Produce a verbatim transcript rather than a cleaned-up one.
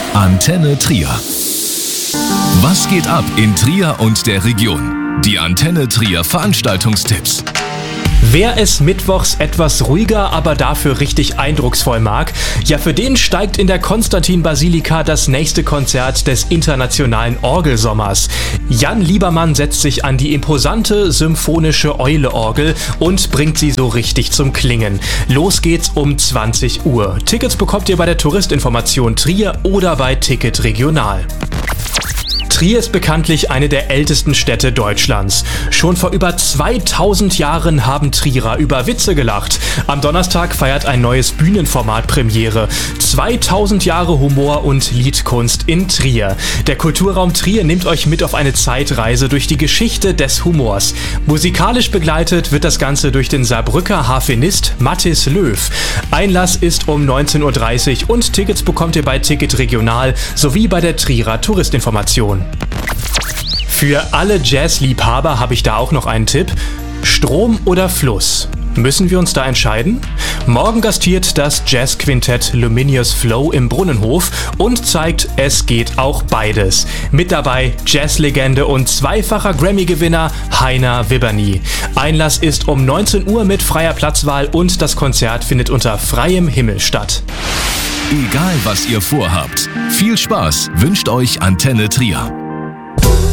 Antenne Trier. Was geht ab in Trier und der Region? Die Antenne Trier Veranstaltungstipps. Wer es mittwochs etwas ruhiger, aber dafür richtig eindrucksvoll mag, ja, für den steigt in der Konstantin-Basilika das nächste Konzert des internationalen Orgelsommers. Jan Liebermann setzt sich an die imposante symphonische Eule-Orgel und bringt sie so richtig zum Klingen. Los geht's um zwanzig Uhr. Tickets bekommt ihr bei der Touristinformation Trier oder bei Ticket Regional. Trier ist bekanntlich eine der ältesten Städte Deutschlands. Schon vor über zweitausend Jahren haben Trierer über Witze gelacht. Am Donnerstag feiert ein neues Bühnenformat Premiere. zweitausend Jahre Humor und Liedkunst in Trier. Der Kulturraum Trier nimmt euch mit auf eine Zeitreise durch die Geschichte des Humors. Musikalisch begleitet wird das Ganze durch den Saarbrücker Harfenist Mathis Löw. Einlass ist um neunzehn Uhr dreißig und Tickets bekommt ihr bei Ticket Regional sowie bei der Trierer Touristinformation. Für alle Jazzliebhaber habe ich da auch noch einen Tipp. Strom oder Fluss? Müssen wir uns da entscheiden? Morgen gastiert das Jazzquintett Luminous Flow im Brunnenhof und zeigt, es geht auch beides. Mit dabei Jazzlegende und zweifacher Grammy-Gewinner Heiner Wibberny. Einlass ist um neunzehn Uhr mit freier Platzwahl und das Konzert findet unter freiem Himmel statt. Egal was ihr vorhabt, viel Spaß wünscht euch Antenne Trier.